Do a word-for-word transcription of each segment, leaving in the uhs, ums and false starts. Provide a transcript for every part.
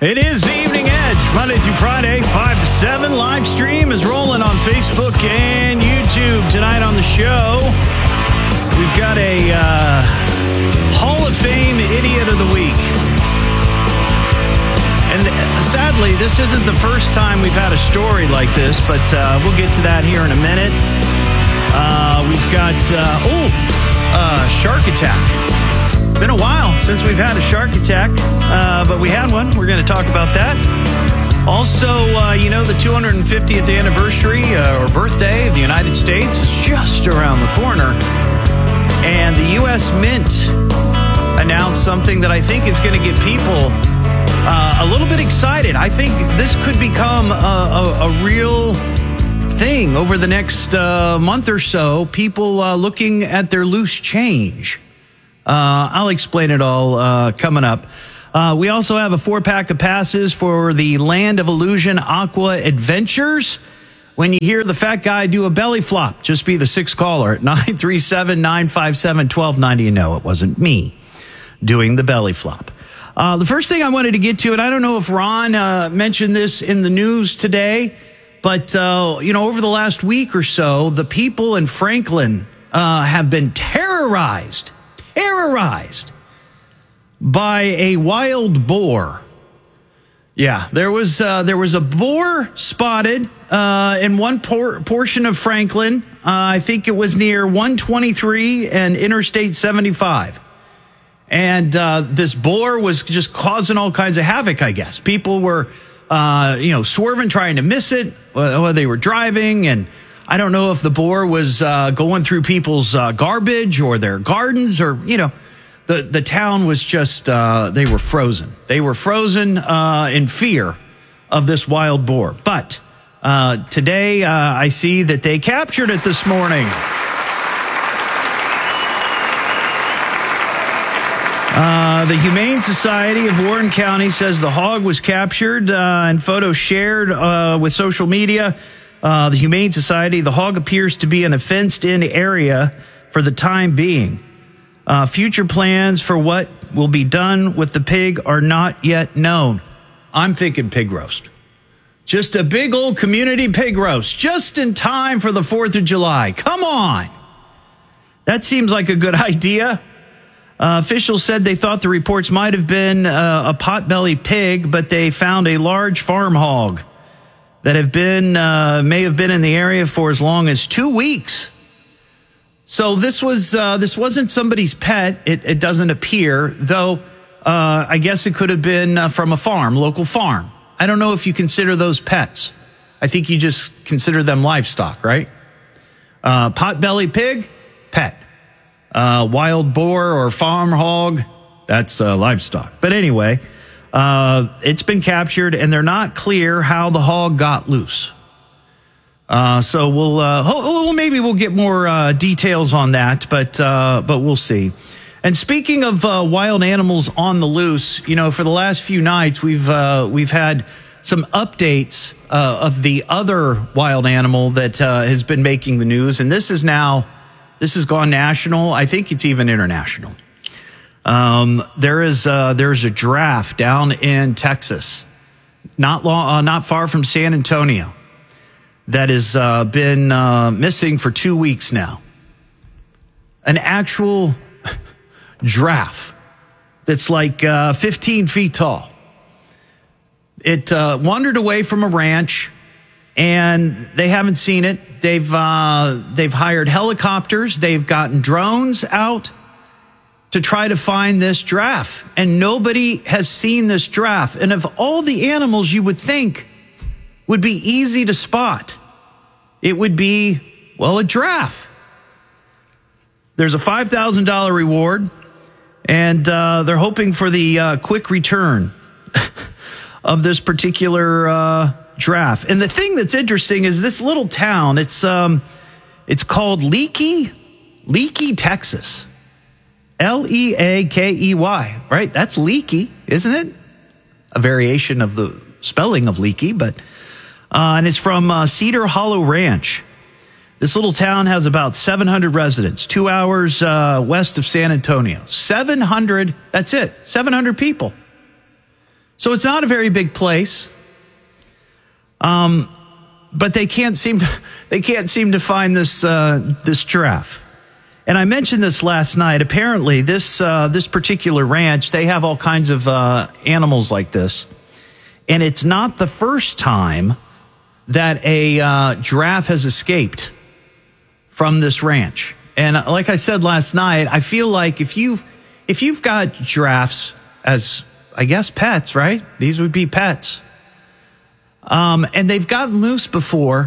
It is the Evening Edge, Monday through Friday, five to seven. Live stream is rolling on Facebook and YouTube. Tonight on the show, we've got a uh, Hall of Fame Idiot of the Week. And sadly, this isn't the first time we've had a story like this, but uh, we'll get to that here in a minute. Uh, we've got, uh, oh, uh, shark attack. Been a while since we've had a shark attack, uh, but we had one. We're going to talk about that. Also, uh, you know, the two hundred fiftieth anniversary uh, or birthday of the United States is just around the corner. And the U S Mint announced something that I think is going to get people uh, a little bit excited. I think this could become a, a, a real thing over the next uh, month or so. People uh, looking at their loose change. Uh, I'll explain it all uh, coming up. Uh, we also have a four-pack of passes for the Land of Illusion Aqua Adventures. When you hear the fat guy do a belly flop, just be the sixth caller at nine three seven, nine five seven, one two nine zero. You know it wasn't me doing the belly flop. Uh, the first thing I wanted to get to, and I don't know if Ron uh, mentioned this in the news today, but, uh, you know, over the last week or so, the people in Franklin uh, have been terrorized terrorized by a wild boar. Yeah, there was uh, there was a boar spotted uh, in one por- portion of Franklin. Uh, I think it was near one twenty-three and Interstate seventy-five. And uh, this boar was just causing all kinds of havoc, I guess. People were, uh, you know, swerving, trying to miss it while they were driving, and I don't know if the boar was uh, going through people's uh, garbage or their gardens, or, you know, the, the town was just, uh, they were frozen. They were frozen uh, in fear of this wild boar. But uh, today uh, I see that they captured it this morning. Uh, the Humane Society of Warren County says the hog was captured uh, and photos shared uh, with social media. Uh, the Humane Society, the hog appears to be in a fenced-in area for the time being. Uh, future plans for what will be done with the pig are not yet known. I'm thinking pig roast. Just a big old community pig roast, just in time for the fourth of July. Come on. That seems like a good idea. Uh, officials said they thought the reports might have been uh, a potbelly pig, but they found a large farm hog that have been uh, may have been in the area for as long as two weeks. So this was uh, this wasn't somebody's pet. It, it doesn't appear, though. Uh, I guess it could have been uh, from a farm, local farm. I don't know if you consider those pets. I think you just consider them livestock, right? Uh, potbelly pig, pet. Uh, wild boar or farm hog, that's uh, livestock. But anyway. Uh, it's been captured, and they're not clear how the hog got loose. Uh, so we'll, uh, ho- well, maybe we'll get more uh, details on that, but uh, but we'll see. And speaking of uh, wild animals on the loose, you know, for the last few nights we've uh, we've had some updates uh, of the other wild animal that uh, has been making the news, and this is now this has gone national. I think it's even international. Um, there is uh, there's a giraffe down in Texas, not long, uh, not far from San Antonio, that has uh, been uh, missing for two weeks now. An actual giraffe that's like uh, fifteen feet tall. It uh, wandered away from a ranch, and they haven't seen it. They've uh, they've hired helicopters. They've gotten drones out to try to find this giraffe, and nobody has seen this giraffe. And of all the animals you would think would be easy to spot, it would be, well, a giraffe. There's a five thousand dollars reward, and uh, they're hoping for the uh, quick return of this particular uh, giraffe. And the thing that's interesting is this little town, it's um, it's called Leakey, Leakey, Texas. L E A K E Y, right? That's leaky, isn't it? A variation of the spelling of leaky, but, uh, and it's from uh, Cedar Hollow Ranch. This little town has about seven hundred residents, two hours uh, west of San Antonio. seven hundred, that's it, seven hundred people. So it's not a very big place. Um, but they can't seem to, they can't seem to find this, uh, this giraffe. And I mentioned this last night. Apparently this, uh, this particular ranch, they have all kinds of, uh, animals like this. And it's not the first time that a, uh, giraffe has escaped from this ranch. And like I said last night, I feel like if you've, if you've got giraffes as, I guess, pets, right? These would be pets. Um, and they've gotten loose before.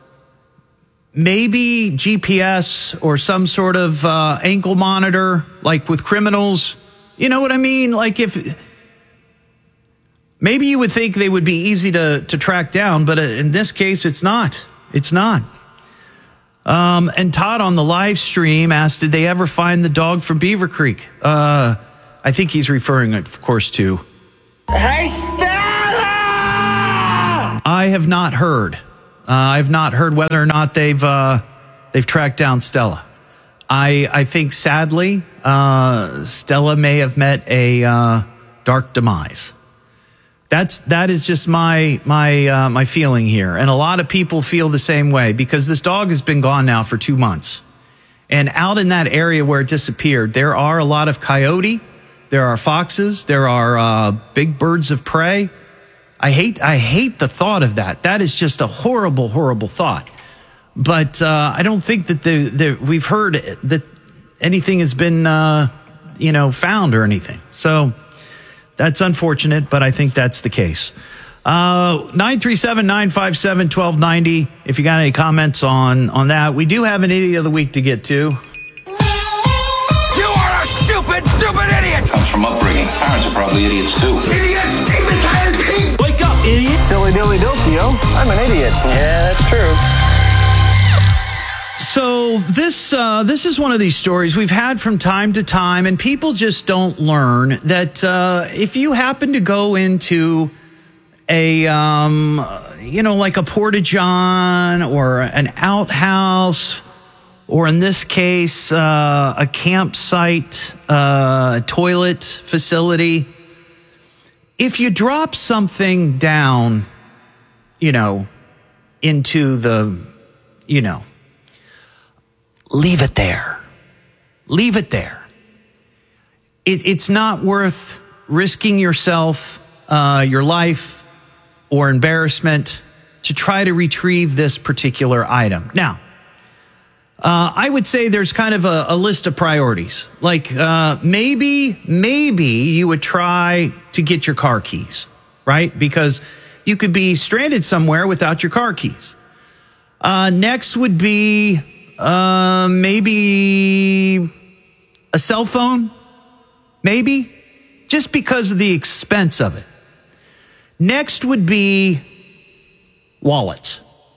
Maybe G P S or some sort of uh, ankle monitor, like with criminals. You know what I mean? Like if maybe you would think they would be easy to, to track down, but in this case, it's not. It's not. Um, and Todd on the live stream asked, did they ever find the dog from Beaver Creek? Uh, I think he's referring, of course, to. Hey, Stella! I have not heard. Uh, I've not heard whether or not they've uh, they've tracked down Stella. I I think sadly uh, Stella may have met a uh, dark demise. That's that is just my my uh, my feeling here, and a lot of people feel the same way because this dog has been gone now for two months, and out in that area where it disappeared, there are a lot of coyote, there are foxes, there are uh, big birds of prey. I hate I hate the thought of that. That is just a horrible, horrible thought. But uh, I don't think that the, the, we've heard that anything has been, uh, you know, found or anything. So that's unfortunate, but I think that's the case. Uh, nine three seven, nine five seven, one two nine zero. If you got any comments on, on that, we do have an idiot of the week to get to. You are a stupid, stupid idiot! Comes from upbringing. Parents are probably idiots too. Idiot! Imbecile! Wake up, idiot! Silly dilly dokio. I'm an idiot. Yeah, that's true. So this uh, this is one of these stories we've had from time to time, and people just don't learn that uh, if you happen to go into a, um, you know, like a porta-john or an outhouse, or in this case, uh, a campsite, uh, toilet facility, if you drop something down, you know, into the, you know, leave it there. Leave it there. It, it's not worth risking yourself, uh, your life, or embarrassment to try to retrieve this particular item. Now, uh, I would say there's kind of a, a list of priorities. Like uh, maybe, maybe you would try to get your car keys, right? Because you could be stranded somewhere without your car keys. Uh, next would be uh, maybe a cell phone, maybe, just because of the expense of it. Next would be wallets.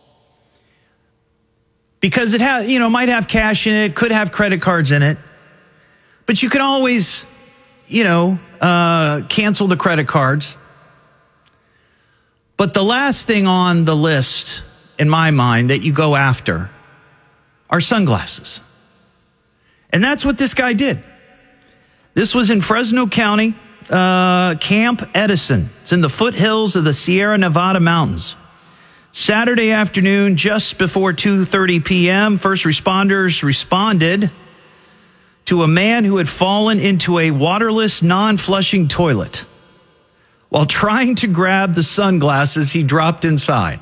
Because it has, you know, might have cash in it, could have credit cards in it, but you can always, you know, uh, cancel the credit cards. But the last thing on the list, in my mind, that you go after are sunglasses. And that's what this guy did. This was in Fresno County, uh, Camp Edison. It's in the foothills of the Sierra Nevada mountains. Saturday afternoon, just before two thirty p.m., first responders responded to a man who had fallen into a waterless, non-flushing toilet while trying to grab the sunglasses he dropped inside.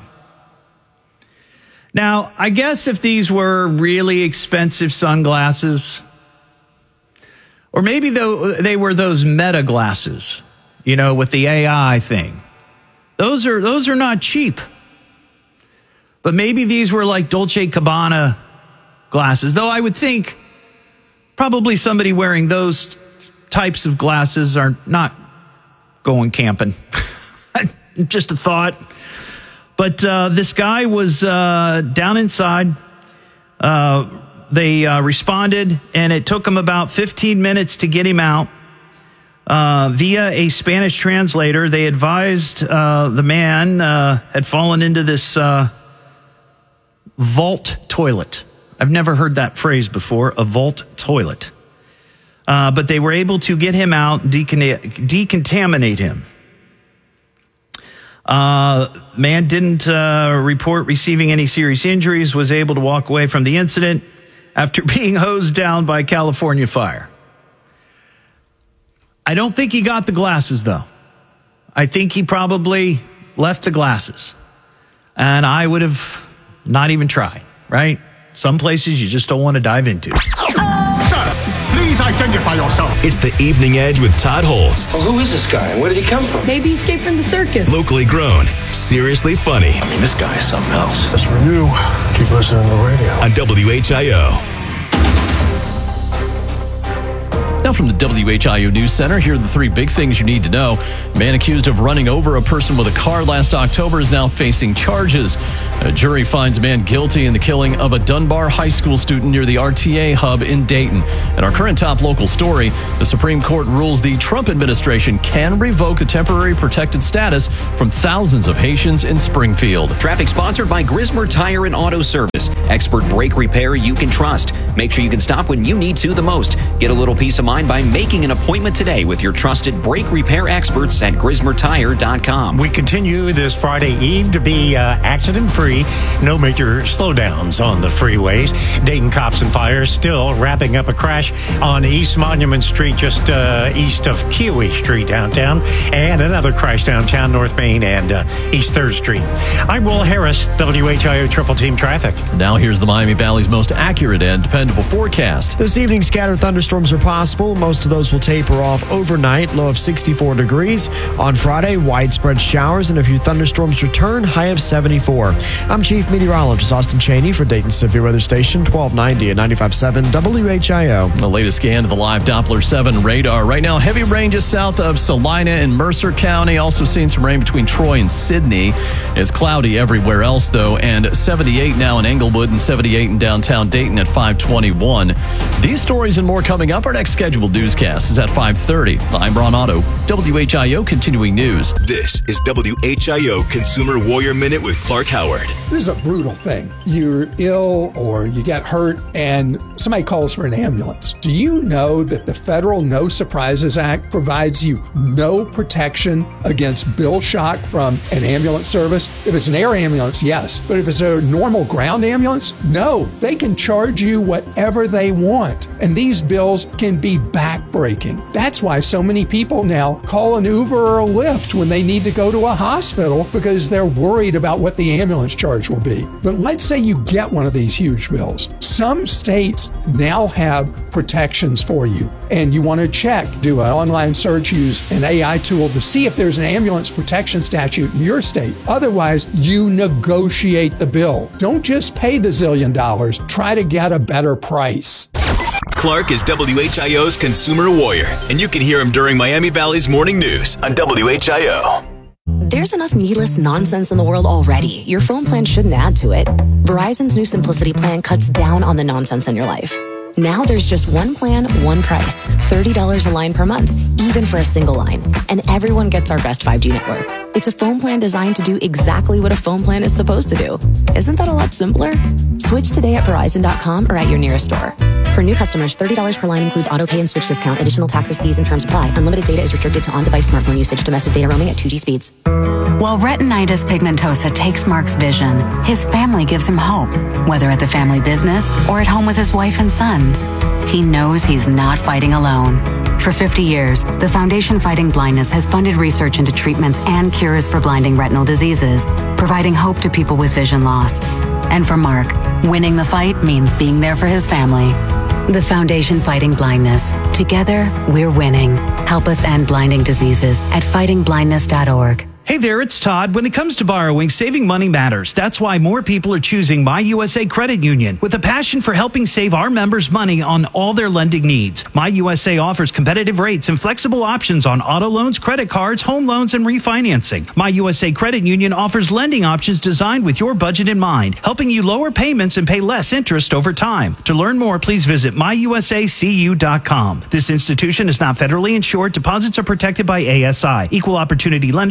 Now, I guess if these were really expensive sunglasses, or maybe though they were those Meta glasses, you know, with the A I thing, those are those are not cheap. But maybe these were like Dolce and Gabbana glasses, though I would think probably somebody wearing those types of glasses are not going camping. Just a thought. But uh, this guy was uh, down inside. Uh, they uh, responded, and it took them about fifteen minutes to get him out. Uh, via a Spanish translator, they advised uh, the man uh, had fallen into this uh, vault toilet. I've never heard that phrase before, a vault toilet. Uh, but they were able to get him out, decon- decontaminate him. Uh, man didn't uh, report receiving any serious injuries, was able to walk away from the incident after being hosed down by California fire. I don't think he got the glasses, though. I think he probably left the glasses. And I would have not even tried, right? Some places you just don't want to dive into. Please identify yourself. It's the Evening Edge with Todd Holst. Well, who is this guy and where did he come from? Maybe he escaped from the circus. Locally grown, seriously funny. I mean, this guy is something else. As for you, keep listening to the radio. On W H I O. Now from the W H I O News Center, here are the three big things you need to know. A man accused of running over a person with a car last October is now facing charges. A jury finds a man guilty in the killing of a Dunbar High School student near the R T A hub in Dayton. And our current top local story, the Supreme Court rules the Trump administration can revoke the temporary protected status from thousands of Haitians in Springfield. Traffic sponsored by Grismer Tire and Auto Service. Expert brake repair you can trust. Make sure you can stop when you need to the most. Get a little peace of mind by making an appointment today with your trusted brake repair experts at Grismer Tire dot com. We continue this Friday Eve to be uh, accident-free. No major slowdowns on the freeways. Dayton cops and fires still wrapping up a crash on East Monument Street, just uh, east of Kiwi Street downtown, and another crash downtown North Main and uh, East third Street. I'm Will Harris, W H I O Triple Team Traffic. Now here's the Miami Valley's most accurate and dependable forecast. This evening, scattered thunderstorms are possible. Most of those will taper off overnight, low of sixty-four degrees. On Friday, widespread showers and a few thunderstorms return, high of seventy-four. I'm Chief Meteorologist Austin Cheney for Dayton Severe Weather Station, twelve ninety and ninety-five point seven W H I O. The latest scan of the live Doppler seven radar. Right now, heavy rain just south of Salina and Mercer County. Also seeing some rain between Troy and Sydney. It's cloudy everywhere else, though, and seventy-eight now in Englewood and seventy-eight in downtown Dayton at five twenty-one. These stories and more coming up. Our next scheduled newscast is at five thirty. I'm Ron Otto, W H I O Continuing News. This is W H I O Consumer Warrior Minute with Clark Howard. This is a brutal thing. You're ill or you get hurt and somebody calls for an ambulance. Do you know that the federal No Surprises Act provides you no protection against bill shock from an ambulance service? If it's an air ambulance, yes. But if it's a normal ground ambulance, no. They can charge you whatever they want. And these bills can be backbreaking. That's why so many people now call an Uber or a Lyft when they need to go to a hospital because they're worried about what the ambulance charge will be. But let's say you get one of these huge bills. Some states now have protections for you, and you want to check, do an online search, use an A I tool to see if there's an ambulance protection statute in your state. Otherwise, you negotiate the bill. Don't just pay the zillion dollars. Try to get a better price. Clark is W H I O's Consumer Warrior, and you can hear him during Miami Valley's Morning News on W H I O. There's enough needless nonsense in the world already. Your phone plan shouldn't add to it. Verizon's new Simplicity plan cuts down on the nonsense in your life. Now there's just one plan, one price. thirty dollars a line per month, even for a single line. And everyone gets our best five G network. It's a phone plan designed to do exactly what a phone plan is supposed to do. Isn't that a lot simpler? Switch today at Verizon dot com or at your nearest store. For new customers, thirty dollars per line includes auto pay and switch discount. Additional taxes, fees, and terms apply. Unlimited data is restricted to on-device smartphone usage. Domestic data roaming at two G speeds. While retinitis pigmentosa takes Mark's vision, his family gives him hope, whether at the family business or at home with his wife and sons. He knows he's not fighting alone. For fifty years, the Foundation Fighting Blindness has funded research into treatments and cures for blinding retinal diseases, providing hope to people with vision loss. And for Mark, winning the fight means being there for his family. The Foundation Fighting Blindness. Together, we're winning. Help us end blinding diseases at fighting blindness dot org. Hey there, it's Todd. When it comes to borrowing, saving money matters. That's why more people are choosing My U S A Credit Union. With a passion for helping save our members money on all their lending needs, My U S A offers competitive rates and flexible options on auto loans, credit cards, home loans, and refinancing. My U S A Credit Union offers lending options designed with your budget in mind, helping you lower payments and pay less interest over time. To learn more, please visit my u s a c u dot com. This institution is not federally insured. Deposits are protected by A S I. Equal opportunity lender. Please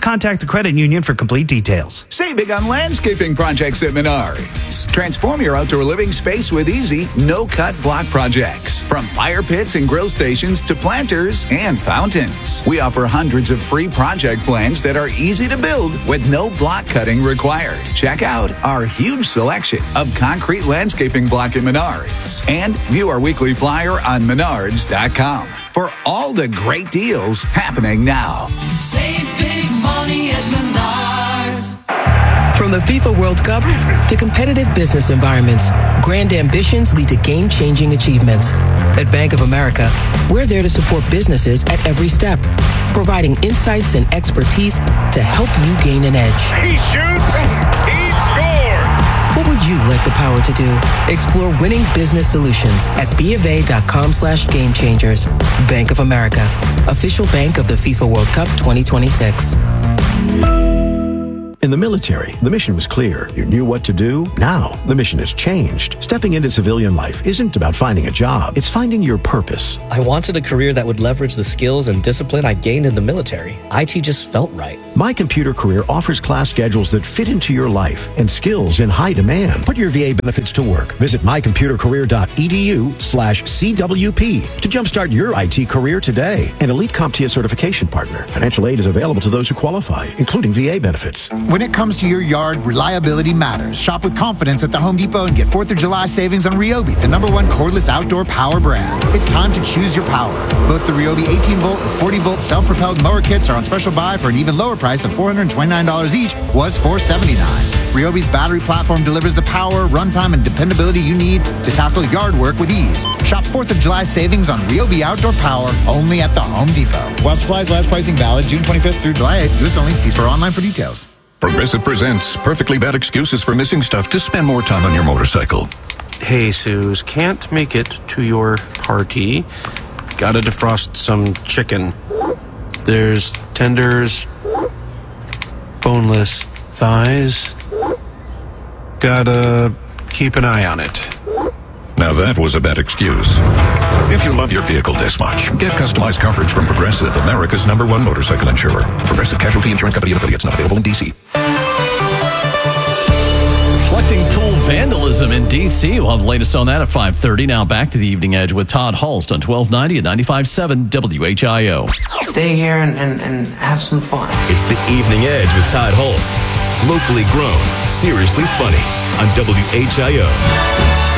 contact the credit union for complete details. Save big on landscaping projects at Menards. Transform your outdoor living space with easy, no-cut block projects. From fire pits and grill stations to planters and fountains. We offer hundreds of free project plans that are easy to build with no block cutting required. Check out our huge selection of concrete landscaping block at Menards. And view our weekly flyer on menards dot com for all the great deals happening now. Save big money at Menards. From the FIFA World Cup to competitive business environments, grand ambitions lead to game-changing achievements. At Bank of America, we're there to support businesses at every step, providing insights and expertise to help you gain an edge. He shoots, he scores. What would you like the power to do? Explore winning business solutions at BofA.com slash game changers. Bank of America, official bank of the FIFA World Cup twenty twenty-six. In the military, the mission was clear. You knew what to do. Now, the mission has changed. Stepping into civilian life isn't about finding a job. It's finding your purpose. I wanted a career that would leverage the skills and discipline I gained in the military. I T just felt right. My Computer Career offers class schedules that fit into your life and skills in high demand. Put your V A benefits to work. Visit mycomputercareer.edu slash CWP to jumpstart your I T career today. An Elite CompTIA certification partner. Financial aid is available to those who qualify, including V A benefits. When it comes to your yard, reliability matters. Shop with confidence at the Home Depot and get fourth of July savings on Ryobi, the number one cordless outdoor power brand. It's time to choose your power. Both the Ryobi eighteen volt and forty volt self-propelled mower kits are on special buy for an even lower price of four hundred twenty-nine dollars each, was four hundred seventy-nine dollars. Ryobi's battery platform delivers the power, runtime, and dependability you need to tackle yard work with ease. Shop fourth of July savings on Ryobi outdoor power only at the Home Depot. While supplies last, pricing valid June twenty-fifth through July eighth. U S only. See store online for details. Progressive presents perfectly bad excuses for missing stuff to spend more time on your motorcycle. Hey, Suze, can't make it to your party. Gotta defrost some chicken. There's tenders, boneless thighs. Gotta keep an eye on it. Now that was a bad excuse. If you love your vehicle this much, get customized coverage from Progressive, America's number one motorcycle insurer. Progressive Casualty Insurance Company and affiliates, not available in D C. Reflecting pool vandalism in D C. We'll have the latest on that at five thirty. Now back to the Evening Edge with Todd Hulst on twelve ninety and ninety-five point seven W H I O. Stay here and, and, and have some fun. It's the Evening Edge with Todd Hulst. Locally grown, seriously funny on W H I O.